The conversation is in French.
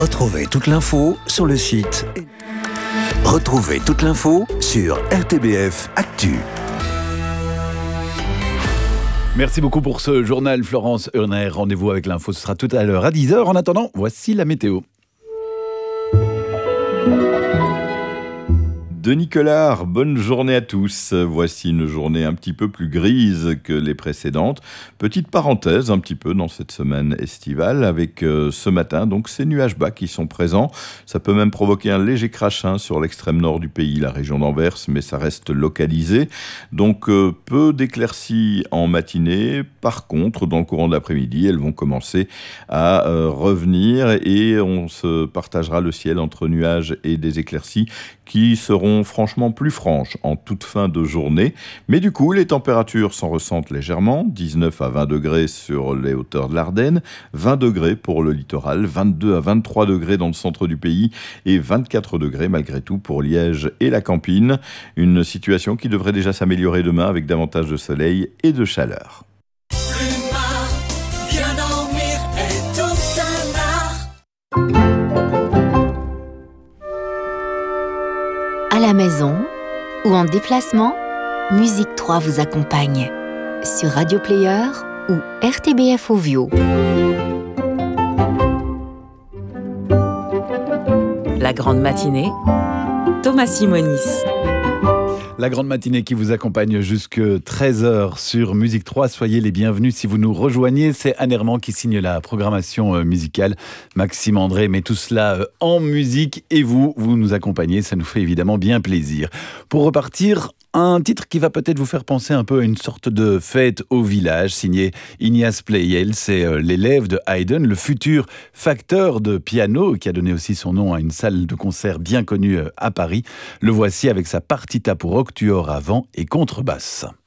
Retrouvez toute l'info sur le site. Retrouvez toute l'info sur RTBF Actu. Merci beaucoup pour ce journal, Florence Hurner. Rendez-vous avec l'info, ce sera tout à l'heure à 10h. En attendant, voici la météo. Denis Collard, bonne journée à tous. Voici une journée un petit peu plus grise que les précédentes. Petite parenthèse un petit peu dans cette semaine estivale avec ce matin donc ces nuages bas qui sont présents. Ça peut même provoquer un léger crachin sur l'extrême nord du pays, la région d'Anvers, mais ça reste localisé. Donc peu d'éclaircies en matinée. Par contre, dans le courant de l'après-midi, elles vont commencer à revenir et on se partagera le ciel entre nuages et des éclaircies qui seront franchement plus franches en toute fin de journée. Mais du coup, les températures s'en ressentent légèrement, 19 à 20 degrés sur les hauteurs de l'Ardenne, 20 degrés pour le littoral, 22 à 23 degrés dans le centre du pays et 24 degrés malgré tout pour Liège et la Campine. Une situation qui devrait déjà s'améliorer demain avec davantage de soleil et de chaleur. À la maison ou en déplacement, Musique 3 vous accompagne sur Radio Player ou RTBF Ovio. La grande matinée, Thomas Simonis. La grande matinée qui vous accompagne jusque 13h sur Musique 3. Soyez les bienvenus si vous nous rejoignez. C'est Anne Herman qui signe la programmation musicale. Maxime André met tout cela en musique et vous nous accompagnez. Ça nous fait évidemment bien plaisir. Pour repartir, un titre qui va peut-être vous faire penser un peu à une sorte de fête au village, signé Ignace Pleyel. C'est l'élève de Haydn, le futur facteur de piano, qui a donné aussi son nom à une salle de concert bien connue à Paris. Le voici avec sa partita pour octuor à vent et contrebasse.